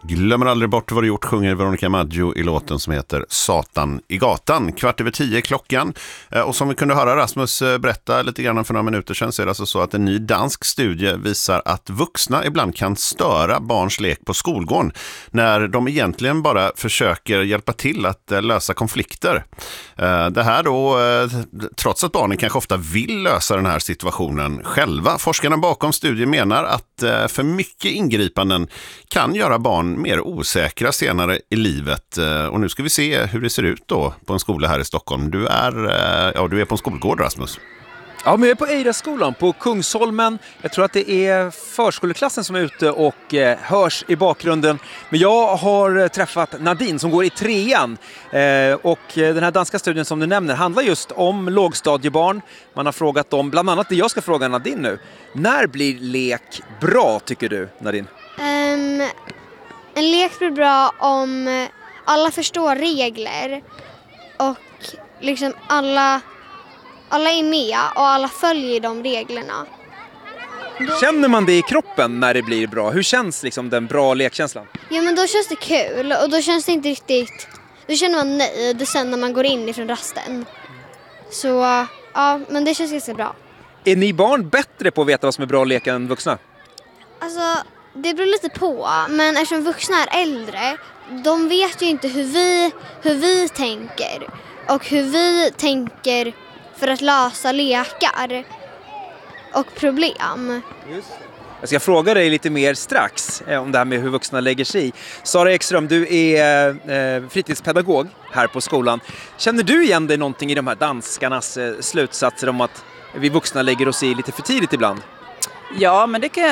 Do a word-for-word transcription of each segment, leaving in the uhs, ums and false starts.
Glömmer aldrig bort vad du gjort, sjunger Veronica Maggio i låten som heter Satan i gatan. Kvart över tio klockan. Och som vi kunde höra Rasmus berätta lite grann för några minuter sedan, så är det alltså så att en ny dansk studie visar att vuxna ibland kan störa barns lek på skolgården när de egentligen bara försöker hjälpa till att lösa konflikter. Det här då, trots att barnen kanske ofta vill lösa den här situationen själva. Forskarna bakom studien menar att för mycket ingripanden kan göra barn mer osäkra senare i livet. Och nu ska vi se hur det ser ut då på en skola här i Stockholm. Du är, ja, du är på en skolgård, Rasmus. Ja, men jag är på Eiraskolan på Kungsholmen. Jag tror att det är förskoleklassen som är ute och eh, hörs i bakgrunden. Men jag har träffat Nadine som går i trean. Eh, och den här danska studien som du nämner handlar just om lågstadiebarn. Man har frågat om, bland annat det jag ska fråga Nadine nu. När blir lek bra, tycker du, Nadine? Um, en lek blir bra om alla förstår regler och liksom alla... Alla är med och alla följer de reglerna. Då... Känner man det i kroppen när det blir bra? Hur känns liksom den bra lekkänslan? Ja, men då känns det kul och då känns det inte riktigt... Då känner man nöjd sen när man går in ifrån rasten. Så ja, men det känns ganska bra. Är ni barn bättre på att veta vad som är bra lek än vuxna? Alltså, det beror lite på. Men eftersom vuxna är äldre, de vet ju inte hur vi, hur vi tänker. Och hur vi tänker... för att lösa lekar och problem. Just. Jag ska fråga dig lite mer strax om det här med hur vuxna lägger sig i. Sara Ekström, du är eh, fritidspedagog här på skolan. Känner du igen dig någonting i de här danskarnas eh, slutsatser om att vi vuxna lägger oss i lite för tidigt ibland? Ja, men det kan,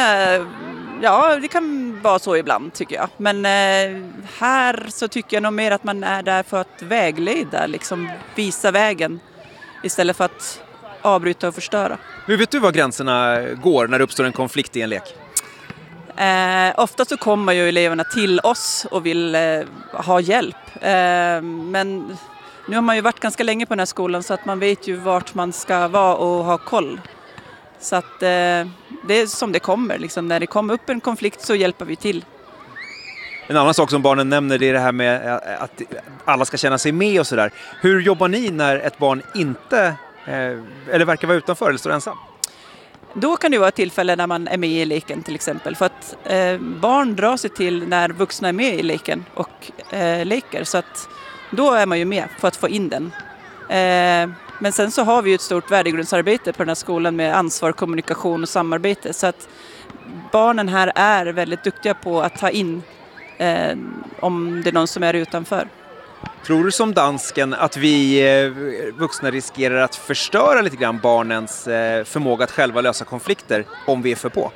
ja, det kan vara så ibland, tycker jag. Men eh, här så tycker jag nog mer att man är där för att vägleda, liksom visa vägen. Istället för att avbryta och förstöra. Hur vet du var gränserna går när det uppstår en konflikt i en lek? Eh, ofta så kommer ju eleverna till oss och vill eh, ha hjälp. Eh, men nu har man ju varit ganska länge på den här skolan så att man vet ju vart man ska vara och ha koll. Så att eh, det är som det kommer. Liksom. När det kommer upp en konflikt så hjälper vi till. En annan sak som barnen nämner, det är det här med att alla ska känna sig med och sådär. Hur jobbar ni när ett barn inte, eh, eller verkar vara utanför eller står ensam? Då kan det vara ett tillfälle när man är med i leken till exempel. För att eh, barn drar sig till när vuxna är med i leken och eh, leker. Så att då är man ju med för att få in den. Eh, men sen så har vi ju ett stort värdegrundsarbete på den här skolan med ansvar, kommunikation och samarbete. Så att barnen här är väldigt duktiga på att ta in Eh, om det är någon som är utanför. Tror du som dansken att vi eh, vuxna riskerar att förstöra lite grann barnens eh, förmåga att själva lösa konflikter om vi är för på?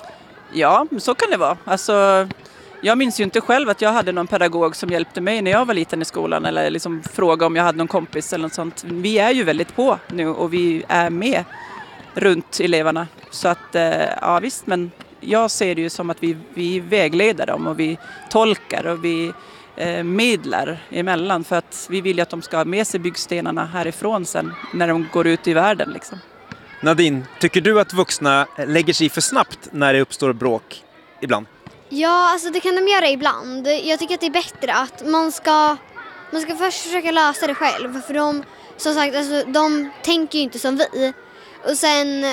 Ja, så kan det vara. Alltså, jag minns ju inte själv att jag hade någon pedagog som hjälpte mig när jag var liten i skolan eller liksom fråga om jag hade någon kompis eller något sånt. Vi är ju väldigt på nu och vi är med runt eleverna. Så att, eh, ja visst, men jag ser det ju som att vi, vi vägleder dem och vi tolkar och vi eh, medlar emellan för att vi vill ju att de ska ha med sig byggstenarna härifrån sen när de går ut i världen. Liksom. Nadine, tycker du att vuxna lägger sig för snabbt när det uppstår bråk ibland? Ja, alltså det kan de göra ibland. Jag tycker att det är bättre att man ska, man ska först försöka lösa det själv. För de, som sagt, alltså, de tänker ju inte som vi. Och sen...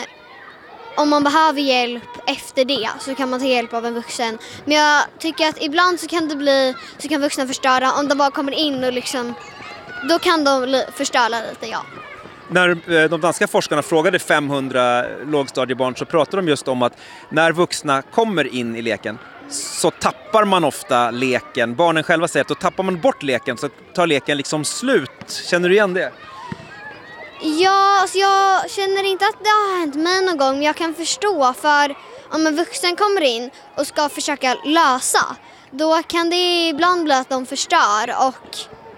Om man behöver hjälp efter det så kan man ta hjälp av en vuxen. Men jag tycker att ibland så kan det bli så kan vuxna förstöra om de bara kommer in och liksom då kan de li- förstöra lite, ja. När de danska forskarna frågade femhundra lågstadiebarn så pratade de just om att när vuxna kommer in i leken så tappar man ofta leken. Barnen själva säger att då tappar man bort leken så tar leken liksom slut. Känner du igen det? Ja, alltså jag känner inte att det har hänt mig någon gång, men jag kan förstå för om en vuxen kommer in och ska försöka lösa, då kan det ibland bli att de förstör och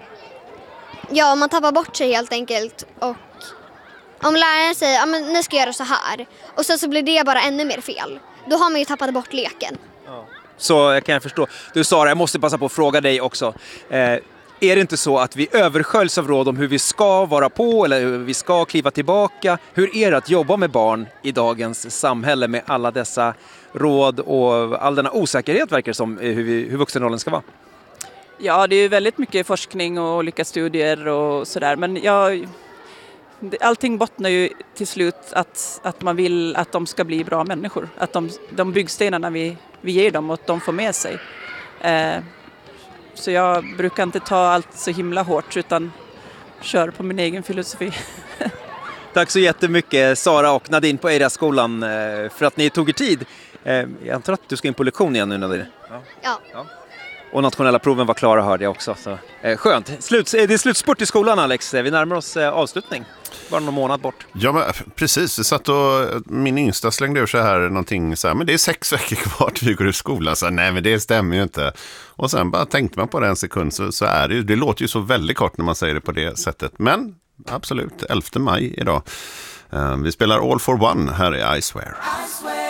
ja, man tappar bort sig helt enkelt. Och om läraren säger, ja men ni ska göra så här och sen så blir det bara ännu mer fel, då har man ju tappat bort leken. Ja. Så kan jag förstå. Du Sara, jag måste passa på att fråga dig också. Eh, är det inte så att vi översköljs av råd om hur vi ska vara på eller hur vi ska kliva tillbaka? Hur är det att jobba med barn i dagens samhälle med alla dessa råd och all denna osäkerhet verkar det som hur, vi, hur vuxenrollen ska vara? Ja, det är ju väldigt mycket forskning och olika studier och sådär, men jag, allting bottnar ju till slut att, att man vill att de ska bli bra människor. Att de, de byggstenarna vi, vi ger dem och att de får med sig. Eh, så jag brukar inte ta allt så himla hårt utan kör på min egen filosofi. Tack så jättemycket Sara och Nadine på Eira-skolan för att ni tog er tid. Jag antar att du ska in på lektion igen nu, Nadine? Ja. ja. Och nationella proven var klara, hörde jag också. Så, eh, skönt. Slut, det är slutspurt i skolan, Alex. Vi närmar oss eh, avslutning. Bara någon månad bort. Ja, men precis. Jag satt och min yngsta slängde ur sig här någonting så här, men det är sex veckor kvar till vi går ur skolan. Så nej, men det stämmer ju inte. Och sen bara tänkte man på det en sekund så, så är det ju, det låter ju så väldigt kort när man säger det på det sättet. Men absolut, elfte maj idag. Uh, vi spelar All for One här i I Swear. I swear.